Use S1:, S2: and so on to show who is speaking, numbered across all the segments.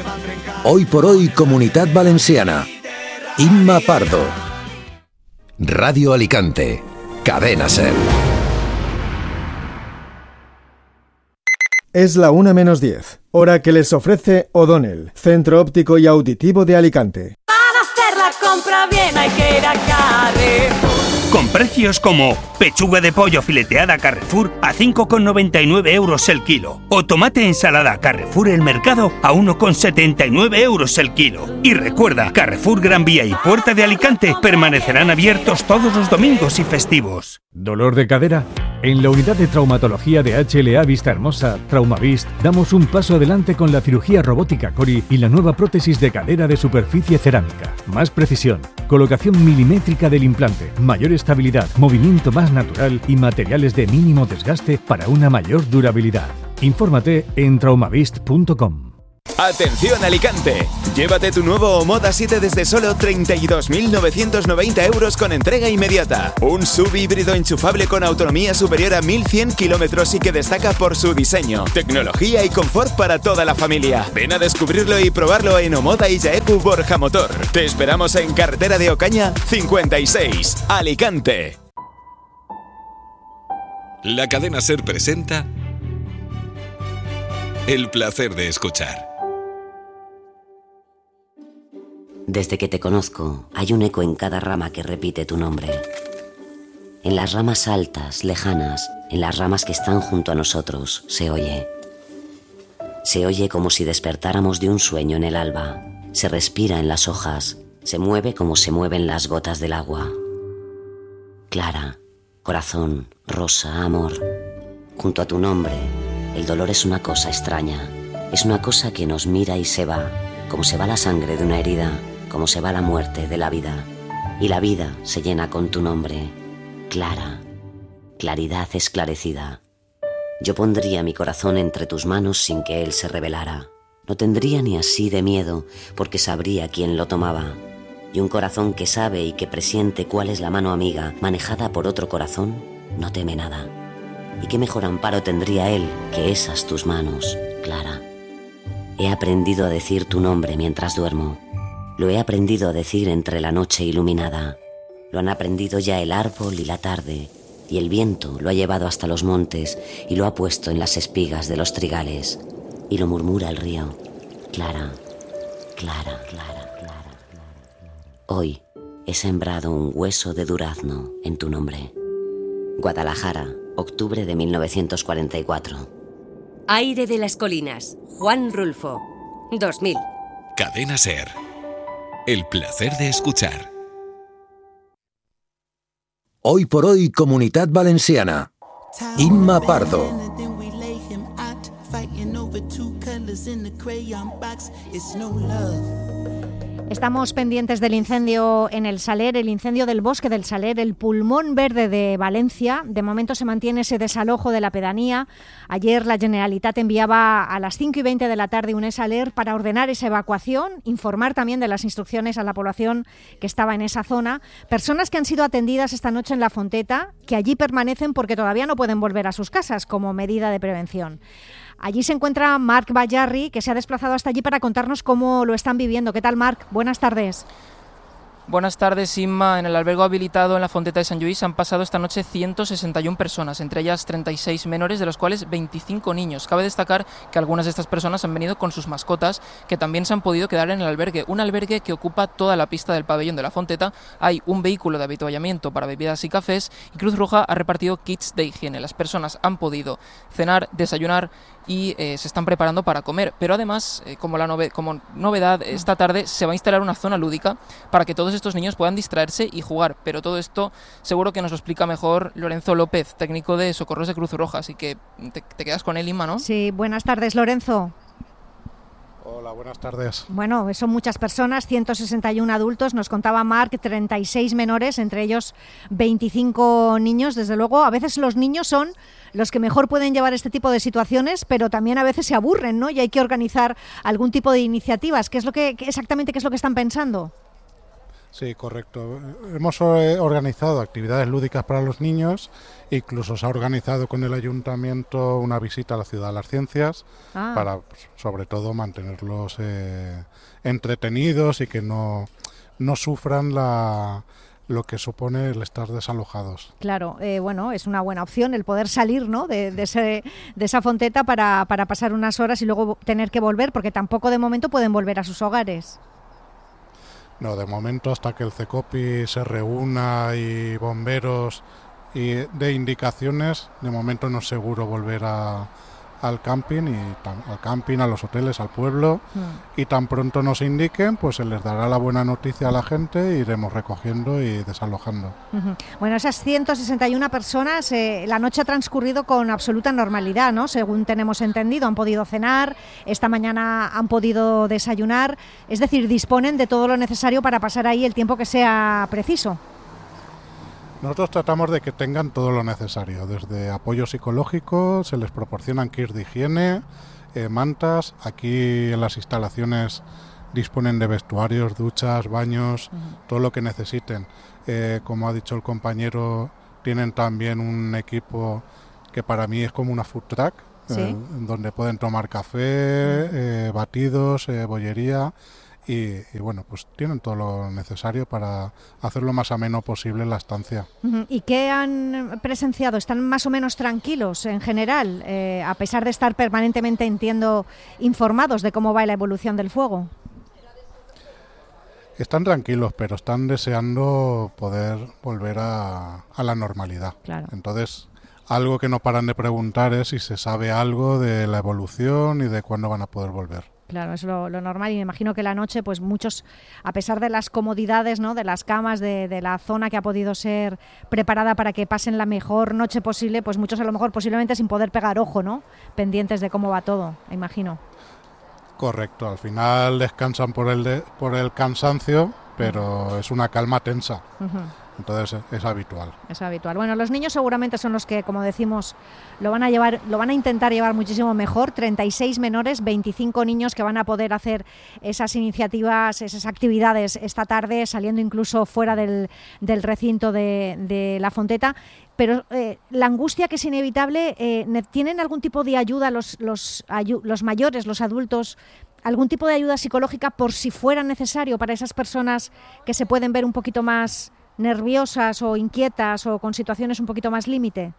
S1: Hoy por hoy, Comunitat Valenciana. Imma Pardo. Radio Alicante. Cadena SER.
S2: Es la 1:10, hora que les ofrece O'Donnell, Centro Óptico y Auditivo de Alicante.
S3: Para hacer la compra bien hay que ir a Carrefour.
S4: Con precios como pechuga de pollo fileteada Carrefour a 5,99 € el kilo. O tomate ensalada Carrefour El Mercado a 1,79 € el kilo. Y recuerda, Carrefour Gran Vía y Puerta de Alicante permanecerán abiertos todos los domingos y festivos.
S5: ¿Dolor de cadera? En la unidad de traumatología de HLA Vista Hermosa, Traumavist, damos un paso adelante con la cirugía robótica Cori y la nueva prótesis de cadera de superficie cerámica. Más precisión, colocación milimétrica del implante, mayor estabilidad, movimiento más natural y materiales de mínimo desgaste para una mayor durabilidad. Infórmate en traumavist.com.
S6: ¡Atención Alicante! Llévate tu nuevo Omoda 7 desde solo 32.990 € con entrega inmediata. Un SUV híbrido enchufable con autonomía superior a 1.100 kilómetros y que destaca por su diseño, tecnología y confort para toda la familia. Ven a descubrirlo y probarlo en Omoda Illaecu Borja Motor. Te esperamos en Carretera de Ocaña 56, Alicante.
S7: La cadena SER presenta El placer de escuchar.
S8: Desde que te conozco, hay un eco en cada rama que repite tu nombre. En las ramas altas, lejanas, en las ramas que están junto a nosotros, se oye. Se oye como si despertáramos de un sueño en el alba. Se respira en las hojas, se mueve como se mueven las gotas del agua. Clara, corazón, rosa, amor. Junto a tu nombre, el dolor es una cosa extraña. Es una cosa que nos mira y se va, como se va la sangre de una herida, como se va la muerte de la vida. Y la vida se llena con tu nombre. Clara. Claridad esclarecida. Yo pondría mi corazón entre tus manos sin que él se revelara. No tendría ni así de miedo, porque sabría quién lo tomaba. Y un corazón que sabe y que presiente cuál es la mano amiga, manejada por otro corazón, no teme nada. ¿Y qué mejor amparo tendría él que esas tus manos, Clara? He aprendido a decir tu nombre mientras duermo. Lo he aprendido a decir entre la noche iluminada. Lo han aprendido ya el árbol y la tarde, y el viento lo ha llevado hasta los montes y lo ha puesto en las espigas de los trigales. Y lo murmura el río. Clara, Clara, Clara, Clara. Hoy he sembrado un hueso de durazno en tu nombre. Guadalajara, octubre de 1944.
S9: Aire de las colinas, Juan Rulfo, 2000.
S7: Cadena SER. El placer de escuchar.
S1: Hoy por hoy, Comunitat Valenciana. Imma Pardo.
S10: Estamos pendientes del incendio en el Saler, el incendio del bosque del Saler, el pulmón verde de Valencia. De momento se mantiene ese desalojo de la pedanía. Ayer la Generalitat enviaba a las 5:20 de la tarde un Saler para ordenar esa evacuación, informar también de las instrucciones a la población que estaba en esa zona. Personas que han sido atendidas esta noche en La Fonteta, que allí permanecen porque todavía no pueden volver a sus casas como medida de prevención. Allí se encuentra Marc Bayarri, que se ha desplazado hasta allí para contarnos cómo lo están viviendo. ¿Qué tal, Marc? Buenas tardes.
S11: Buenas tardes, Inma. En el albergue habilitado en la Fonteta de Sant Lluís han pasado esta noche 161 personas, entre ellas 36 menores, de los cuales 25 niños. Cabe destacar que algunas de estas personas han venido con sus mascotas, que también se han podido quedar en el albergue. Un albergue que ocupa toda la pista del pabellón de la Fonteta. Hay un vehículo de avituallamiento para bebidas y cafés y Cruz Roja ha repartido kits de higiene. Las personas han podido cenar, desayunar y se están preparando para comer. Pero además, como novedad, esta tarde se va a instalar una zona lúdica para que todos estos niños puedan distraerse y jugar. Pero todo esto seguro que nos lo explica mejor Lorenzo López, técnico de Socorros de Cruz Roja. Así que te quedas con él, Inma, ¿no?
S10: Sí, buenas tardes, Lorenzo.
S12: Hola, buenas tardes.
S10: Bueno, son muchas personas, 161 adultos, nos contaba Marc, 36 menores, entre ellos 25 niños. Desde luego, a veces los niños son los que mejor pueden llevar este tipo de situaciones, pero también a veces se aburren, ¿no? Y hay que organizar algún tipo de iniciativas. ¿Qué es lo que exactamente qué es lo que están pensando?
S12: Sí, correcto. Hemos organizado actividades lúdicas para los niños, incluso se ha organizado con el ayuntamiento una visita a la Ciudad de las Ciencias para, pues, sobre todo, mantenerlos entretenidos y que no sufran lo que supone el estar desalojados.
S10: Claro, bueno, es una buena opción el poder salir, ¿no?, de esa fonteta para pasar unas horas y luego tener que volver, porque tampoco de momento pueden volver a sus hogares.
S12: No, de momento, hasta que el CECOPI se reúna y bomberos y dé indicaciones, de momento no es seguro volver al camping, a los hoteles, al pueblo, y tan pronto nos indiquen, pues se les dará la buena noticia a la gente e iremos recogiendo y desalojando.
S10: Bueno, esas 161 personas, la noche ha transcurrido con absoluta normalidad, ¿no? Según tenemos entendido, han podido cenar, esta mañana han podido desayunar, es decir, disponen de todo lo necesario para pasar ahí el tiempo que sea preciso.
S12: Nosotros tratamos de que tengan todo lo necesario, desde apoyo psicológico, se les proporcionan kits de higiene, mantas, aquí en las instalaciones disponen de vestuarios, duchas, baños, todo lo que necesiten. Como ha dicho el compañero, tienen también un equipo que para mí es como una food truck, ¿sí?, donde pueden tomar café, batidos, bollería. Y bueno, pues tienen todo lo necesario para hacer lo más ameno posible la estancia.
S10: ¿Y qué han presenciado? ¿Están más o menos tranquilos en general, a pesar de estar permanentemente, entiendo, informados de cómo va la evolución del fuego?
S12: Están tranquilos, pero están deseando poder volver a la normalidad.
S10: Claro.
S12: Entonces, algo que no paran de preguntar es si se sabe algo de la evolución y de cuándo van a poder volver.
S10: Claro, es lo normal, y me imagino que la noche, pues muchos, a pesar de las comodidades, ¿no?, de las camas, de la zona que ha podido ser preparada para que pasen la mejor noche posible, pues muchos a lo mejor posiblemente sin poder pegar ojo, ¿no?, pendientes de cómo va todo, me imagino.
S12: Correcto, al final descansan por el cansancio, pero es una calma tensa. Entonces es habitual.
S10: Es habitual. Bueno, los niños seguramente son los que, como decimos, lo van a intentar llevar muchísimo mejor. 36 menores, 25 niños que van a poder hacer esas iniciativas, esas actividades esta tarde, saliendo incluso fuera del recinto de la fonteta. Pero la angustia, que es inevitable, ¿tienen algún tipo de ayuda los mayores, los adultos? ¿Algún tipo de ayuda psicológica por si fuera necesario para esas personas que se pueden ver un poquito más nerviosas o inquietas o con situaciones un poquito más límite?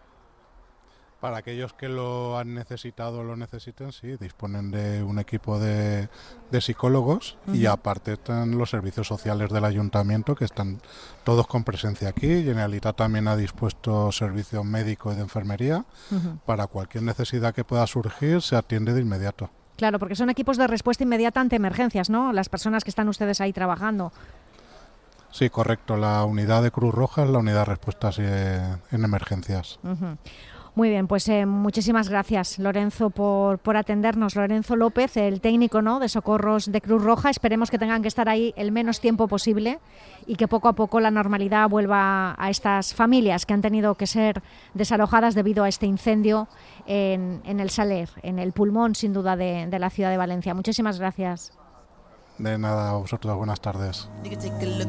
S12: Para aquellos que lo han necesitado o lo necesiten, sí, disponen de un equipo de psicólogos, y aparte están los servicios sociales del ayuntamiento, que están todos con presencia aquí. Generalitat también ha dispuesto servicio médico y de enfermería. Para cualquier necesidad que pueda surgir, se atiende de inmediato.
S10: Claro, porque son equipos de respuesta inmediata ante emergencias, ¿no?, las personas que están ustedes ahí trabajando.
S12: Sí, correcto. La unidad de Cruz Roja es la unidad de respuestas en emergencias.
S10: Muy bien, pues muchísimas gracias, Lorenzo, por atendernos. Lorenzo López, el técnico, ¿no?, de socorros de Cruz Roja. Esperemos que tengan que estar ahí el menos tiempo posible y que poco a poco la normalidad vuelva a estas familias que han tenido que ser desalojadas debido a este incendio en el Saler, en el pulmón, sin duda, de la ciudad de Valencia. Muchísimas gracias.
S12: De nada, a vosotros, buenas tardes.